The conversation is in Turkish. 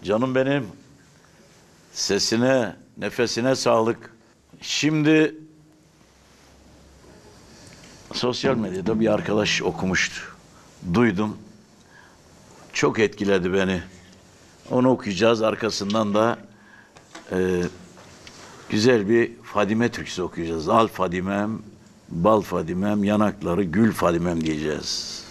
Canım benim. Sesine, nefesine sağlık. Şimdi sosyal medyada bir arkadaş okumuştu. Duydum. Çok etkiledi beni. Onu okuyacağız. Arkasından da güzel bir Fadime türküsü okuyacağız. Al Fadimem, bal Fadimem, yanakları gül Fadimem diyeceğiz.